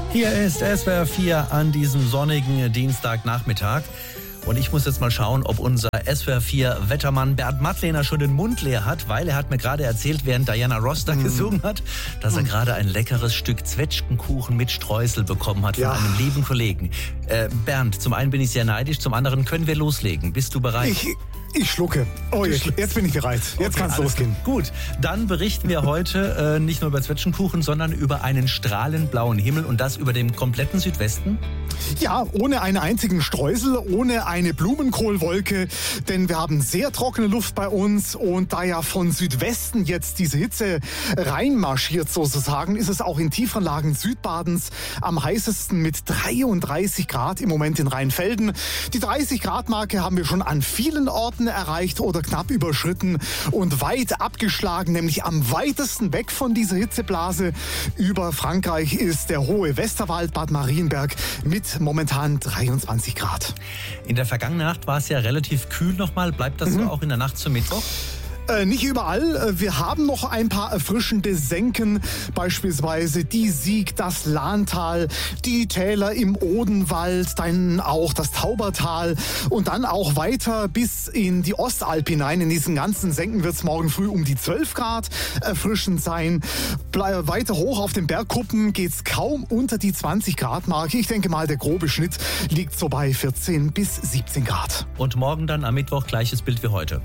Hier ist SWR 4 an diesem sonnigen Dienstagnachmittag. Und ich muss jetzt mal schauen, ob unser SWR 4 Wettermann Bernd Mattlehner schon den Mund leer hat, weil er hat mir gerade erzählt, während Diana Ross da gesungen hat, dass er gerade ein leckeres Stück Zwetschgenkuchen mit Streusel bekommen hat von einem lieben Kollegen. Bernd, zum einen bin ich sehr neidisch, zum anderen können wir loslegen. Bist du bereit? Ich schlucke. Oh, jetzt bin ich bereit. Jetzt kann es losgehen. Gut, dann berichten wir heute nicht nur über Zwetschgenkuchen, sondern über einen strahlend blauen Himmel und das über dem kompletten Südwesten. Ja, ohne einen einzigen Streusel, ohne eine Blumenkohlwolke, denn wir haben sehr trockene Luft bei uns und da ja von Südwesten jetzt diese Hitze reinmarschiert sozusagen, ist es auch in tieferen Lagen Südbadens am heißesten mit 33 Grad im Moment in Rheinfelden. Die 30-Grad-Marke haben wir schon an vielen Orten erreicht oder knapp überschritten und weit abgeschlagen, nämlich am weitesten weg von dieser Hitzeblase über Frankreich ist der hohe Westerwald, Bad Marienberg mit momentan 23 Grad. In der vergangenen Nacht war es ja relativ kühl nochmal. Bleibt das so auch in der Nacht zum Mittwoch? Nicht überall. Wir haben noch ein paar erfrischende Senken, beispielsweise die Sieg, das Lahntal, die Täler im Odenwald, dann auch das Taubertal und dann auch weiter bis in die Ostalp hinein. In diesen ganzen Senken wird es morgen früh um die 12 Grad erfrischend sein. Weiter hoch auf den Bergkuppen geht es kaum unter die 20 Grad Marke. Ich denke mal, der grobe Schnitt liegt so bei 14 bis 17 Grad. Und morgen dann am Mittwoch gleiches Bild wie heute?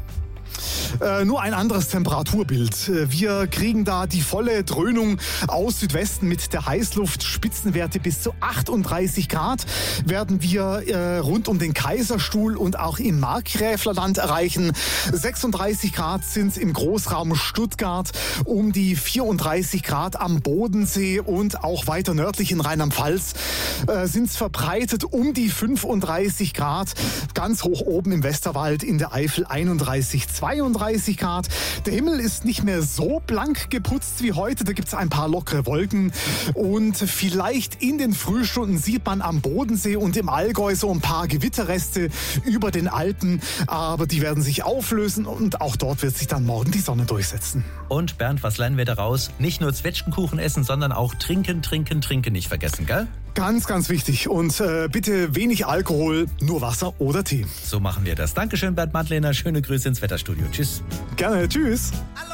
Nur ein anderes Temperaturbild. Wir kriegen da die volle Dröhnung aus Südwesten mit der Heißluft. Spitzenwerte bis zu 38 Grad werden wir rund um den Kaiserstuhl und auch im Markgräflerland erreichen. 36 Grad sind es im Großraum Stuttgart, um die 34 Grad am Bodensee und auch weiter nördlich in Rheinland-Pfalz sind es verbreitet um die 35 Grad. Ganz hoch oben im Westerwald in der Eifel 32 Grad. Der Himmel ist nicht mehr so blank geputzt wie heute. Da gibt es ein paar lockere Wolken. Und vielleicht in den Frühstunden sieht man am Bodensee und im Allgäu so ein paar Gewitterreste über den Alpen. Aber die werden sich auflösen und auch dort wird sich dann morgen die Sonne durchsetzen. Und Bernd, was lernen wir daraus? Nicht nur Zwetschgenkuchen essen, sondern auch trinken nicht vergessen, gell? Ganz, ganz wichtig. Und bitte wenig Alkohol, nur Wasser oder Tee. So machen wir das. Dankeschön, Bernd Mattlehner. Schöne Grüße ins Wetterstudio. Tschüss. Gerne. Tschüss.